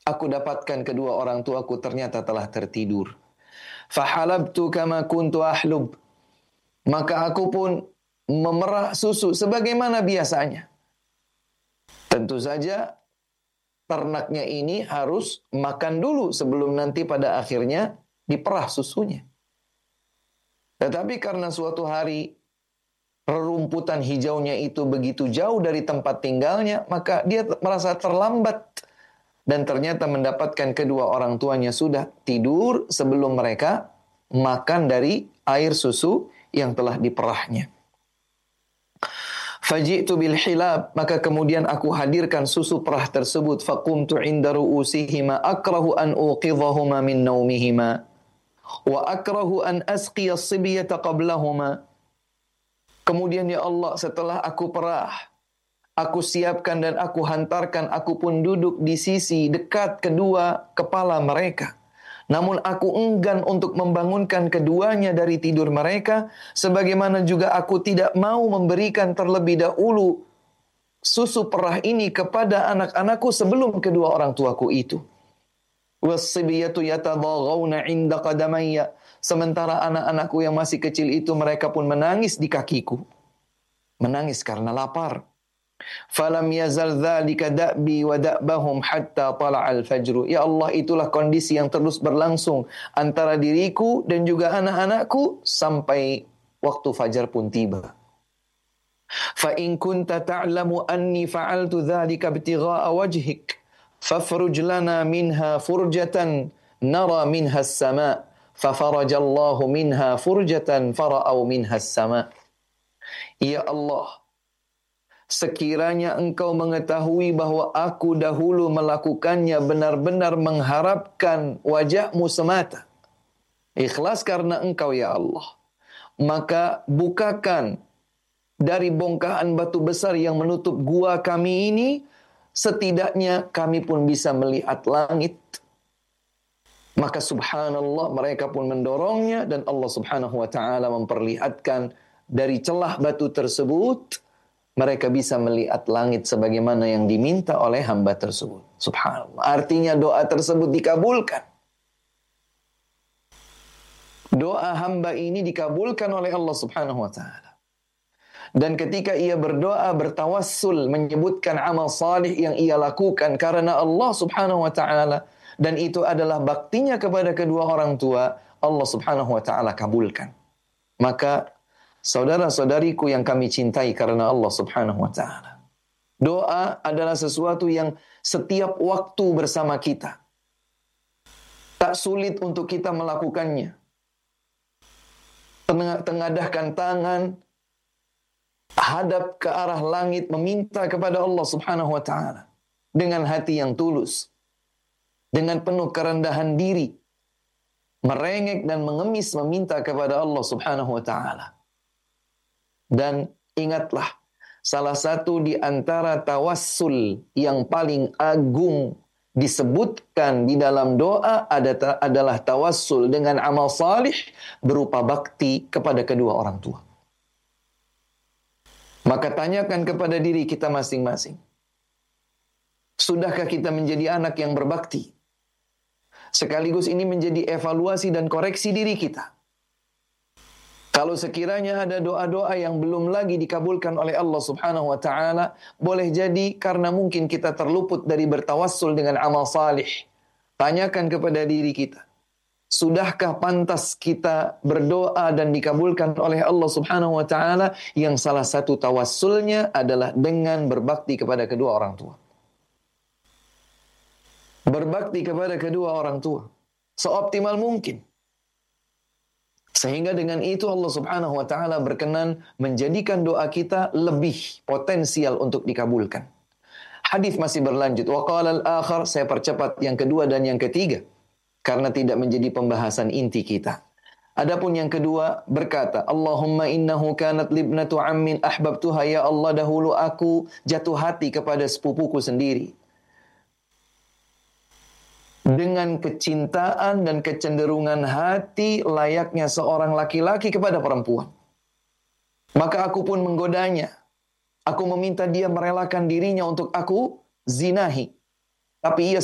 aku dapatkan kedua orang tuaku ternyata telah tertidur. Fahalabtu kama kuntu ahlub. Maka aku pun memerah susu sebagaimana biasanya. Tentu saja ternaknya ini harus makan dulu sebelum nanti pada akhirnya diperah susunya. Tetapi karena suatu hari rerumputan hijaunya itu begitu jauh dari tempat tinggalnya, maka dia merasa terlambat. Dan ternyata mendapatkan kedua orang tuanya sudah tidur sebelum mereka makan dari air susu yang telah diperahnya. Faji'tu bil hilab, maka kemudian aku hadirkan susu perah tersebut. Faqumtu 'inda ru'usihima akrahu an uqidhahuma min naumihima wa akrahu an asqiya as-sibyata qablahuma. Kemudian ya Allah, setelah aku perah, aku siapkan dan aku hantarkan, aku pun duduk di sisi dekat kedua kepala mereka. Namun aku enggan untuk membangunkan keduanya dari tidur mereka, sebagaimana juga aku tidak mau memberikan terlebih dahulu susu perah ini kepada anak-anakku sebelum kedua orang tuaku itu. Was-sibyatu yatadaghawna 'inda qadamayya. Sementara anak-anakku yang masih kecil itu mereka pun menangis di kakiku. Menangis karena lapar. Falam yazal dzalika da'bi wa da'bahum hatta tala'al fajru. Ya Allah, itulah kondisi yang terus berlangsung antara diriku dan juga anak-anakku sampai waktu fajar pun tiba. Fa in kunta ta'lamu anni fa'altu dzalika ibtigha'a wajhik fafruj lana minha furjatan nara minha as-sama'. Fafarajallahu minha furjatan fara'au minha as-sama'. Ya Allah, sekiranya engkau mengetahui bahwa aku dahulu melakukannya benar-benar mengharapkan wajahmu semata. Ikhlas karena engkau ya Allah. Maka bukakan dari bongkahan batu besar yang menutup gua kami ini. Setidaknya kami pun bisa melihat langit. Maka subhanallah mereka pun mendorongnya. Dan Allah subhanahu wa ta'ala memperlihatkan dari celah batu tersebut mereka bisa melihat langit sebagaimana yang diminta oleh hamba tersebut. Subhanallah. Artinya doa tersebut dikabulkan. Doa hamba ini dikabulkan oleh Allah Subhanahu wa taala. Dan ketika ia berdoa bertawassul menyebutkan amal salih yang ia lakukan karena Allah Subhanahu wa taala dan itu adalah baktinya kepada kedua orang tua, Allah Subhanahu wa taala kabulkan. Maka saudara-saudariku yang kami cintai karena Allah Subhanahu wa ta'ala, doa adalah sesuatu yang setiap waktu bersama kita. Tak sulit untuk kita melakukannya. Tengadahkan tangan, hadap ke arah langit, meminta kepada Allah Subhanahu wa ta'ala. Dengan hati yang tulus. Dengan penuh kerendahan diri. Merengek dan mengemis meminta kepada Allah Subhanahu wa ta'ala. Dan ingatlah, salah satu di antara tawassul yang paling agung disebutkan di dalam doa adalah tawassul dengan amal salih berupa bakti kepada kedua orang tua. Maka tanyakan kepada diri kita masing-masing. Sudahkah kita menjadi anak yang berbakti? Sekaligus ini menjadi evaluasi dan koreksi diri kita. Kalau sekiranya ada doa-doa yang belum lagi dikabulkan oleh Allah Subhanahu wa ta'ala, boleh jadi karena mungkin kita terluput dari bertawassul dengan amal salih. Tanyakan kepada diri kita, sudahkah pantas kita berdoa dan dikabulkan oleh Allah Subhanahu wa ta'ala yang salah satu tawassulnya adalah dengan berbakti kepada kedua orang tua. Berbakti kepada kedua orang tua seoptimal mungkin. Sehingga dengan itu Allah Subhanahu wa ta'ala berkenan menjadikan doa kita lebih potensial untuk dikabulkan. Hadis masih berlanjut. Wa qala al-akhar, saya percepat yang kedua dan yang ketiga karena tidak menjadi pembahasan inti kita. Adapun yang kedua berkata, Allahumma innahu kanat libnatu ammin ahbabtuha, ya Allah dahulu aku jatuh hati kepada sepupuku sendiri. Dengan kecintaan dan kecenderungan hati layaknya seorang laki-laki kepada perempuan. Maka aku pun menggodanya. Aku meminta dia merelakan dirinya untuk aku zinahi. Tapi ia